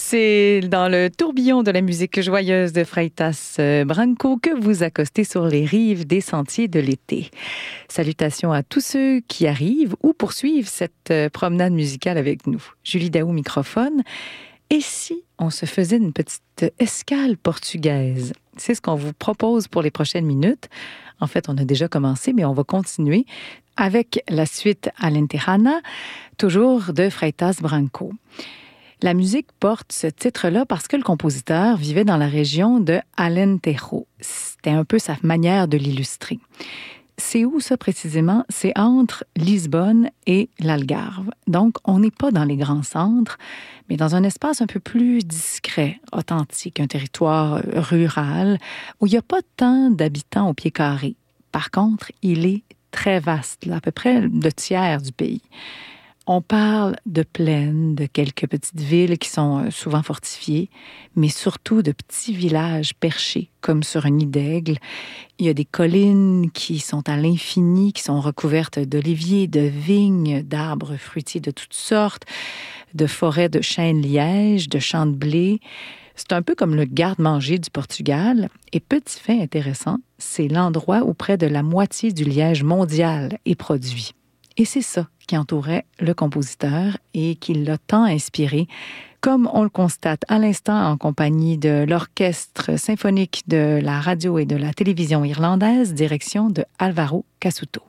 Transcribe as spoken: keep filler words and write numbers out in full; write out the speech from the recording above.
C'est dans le tourbillon de la musique joyeuse de Freitas Branco que vous accostez sur les rives des sentiers de l'été. Salutations à tous ceux qui arrivent ou poursuivent cette promenade musicale avec nous. Julie Daou, microphone. Et si on se faisait une petite escale portugaise? C'est ce qu'on vous propose pour les prochaines minutes. En fait, on a déjà commencé, mais on va continuer avec la suite Alentejo, toujours de Freitas Branco. La musique porte ce titre-là parce que le compositeur vivait dans la région de Alentejo. C'était un peu sa manière de l'illustrer. C'est où ça précisément? C'est entre Lisbonne et l'Algarve. Donc, on n'est pas dans les grands centres, mais dans un espace un peu plus discret, authentique, un territoire rural, où il n'y a pas tant d'habitants au pied carré. Par contre, il est très vaste, là, à peu près le tiers du pays. On parle de plaines, de quelques petites villes qui sont souvent fortifiées, mais surtout de petits villages perchés, comme sur un nid d'aigle. Il y a des collines qui sont à l'infini, qui sont recouvertes d'oliviers, de vignes, d'arbres fruitiers de toutes sortes, de forêts de chênes-lièges, de champs de blé. C'est un peu comme le garde-manger du Portugal. Et petit fait intéressant, c'est l'endroit où près de la moitié du liège mondial est produit. Et c'est ça qui entourait le compositeur et qui l'a tant inspiré, comme on le constate à l'instant en compagnie de l'Orchestre symphonique de la radio et de la télévision irlandaise, direction de Álvaro Casuto.